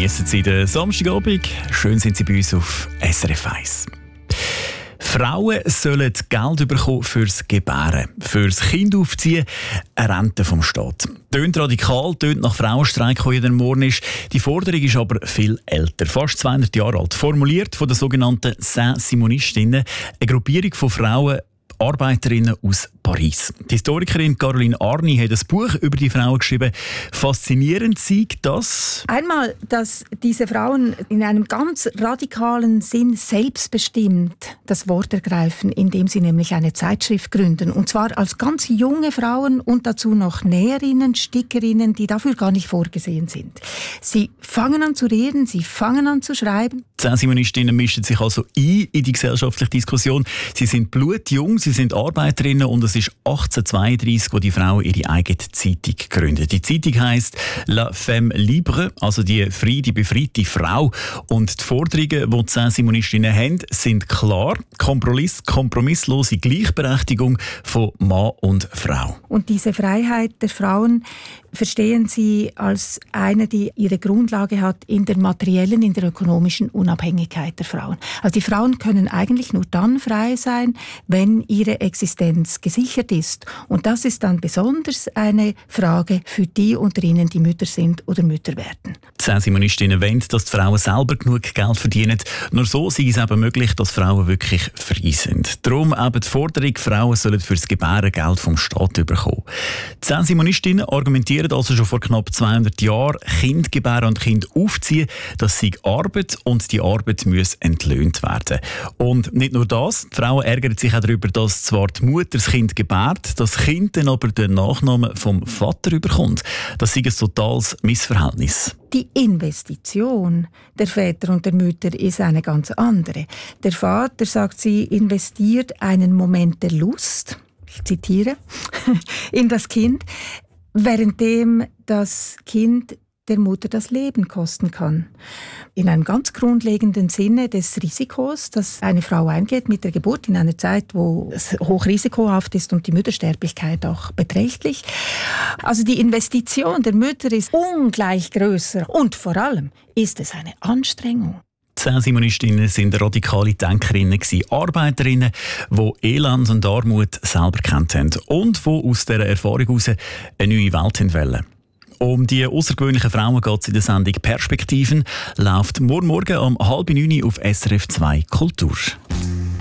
Geniessen Sie den Samstagabend. Schön sind Sie bei uns auf SRF 1. Frauen sollen Geld bekommen fürs Gebären, fürs Kind aufziehen, eine Rente vom Staat. Tönt radikal, tönt nach Frauenstreik, der jeden Morgen ist. Die Forderung ist aber viel älter, fast 200 Jahre alt. Formuliert von den sogenannten Saint-Simonistinnen, eine Gruppierung von Frauen, Arbeiterinnen aus Paris. Die Historikerin Caroline Arni hat ein Buch über die Frauen geschrieben. Faszinierend sei das? Einmal, dass diese Frauen in einem ganz radikalen Sinn selbstbestimmt das Wort ergreifen, indem sie nämlich eine Zeitschrift gründen. Und zwar als ganz junge Frauen und dazu noch Näherinnen, Stickerinnen, die dafür gar nicht vorgesehen sind. Sie fangen an zu reden, sie fangen an zu schreiben. Die Saint-Simonistinnen mischen sich also ein in die gesellschaftliche Diskussion. Sie sind blutjung, sie sind Arbeiterinnen und es ist 1832, wo die Frauen ihre eigene Zeitung gründet. Die Zeitung heisst «La Femme Libre», also die freie, die befreite Frau. Und die Forderungen, die die Saint-Simonistinnen haben, sind klar: kompromisslose Gleichberechtigung von Mann und Frau. Und diese Freiheit der Frauen verstehen sie als eine, die ihre Grundlage hat in der materiellen, in der ökonomischen Unabhängigkeit der Frauen. Also die Frauen können eigentlich nur dann frei sein, wenn ihre Existenz gesichert ist. Und das ist dann besonders eine Frage für die unter ihnen, die Mütter sind oder Mütter werden. Die Saint-Simonistinnen wollen, dass die Frauen selber genug Geld verdienen. Nur so sei es eben möglich, dass Frauen wirklich frei sind. Darum eben die Forderung, Frauen sollen für das Gebären Geld vom Staat bekommen. Die Saint-Simonistinnen argumentieren also schon vor knapp 200 Jahren, Kind gebären und Kind aufziehen, das sei Arbeit und die Arbeit muss entlöhnt werden. Und nicht nur das, die Frauen ärgern sich auch darüber, dass zwar die Mutter das Kind gebärt, das Kind dann aber den Nachnamen vom Vater bekommt. Das sei ein totales Missverhältnis. Die Investition der Väter und der Mütter ist eine ganz andere. Der Vater, sagt sie, investiert einen Moment der Lust, ich zitiere, in das Kind, währenddem das Kind der Mutter das Leben kosten kann. In einem ganz grundlegenden Sinne des Risikos, das eine Frau eingeht mit der Geburt in einer Zeit, wo es hochrisikohaft ist und die Müttersterblichkeit auch beträchtlich. Also die Investition der Mütter ist ungleich grösser und vor allem ist es eine Anstrengung. Die Saint-Simonistinnen waren radikale Denkerinnen, Arbeiterinnen, die Elend und Armut selber kennt haben und die aus dieser Erfahrung heraus eine neue Welt wollen. Um die außergewöhnlichen Frauen geht es in der Sendung «Perspektiven», läuft morgen um 8:30 auf SRF 2 Kultur.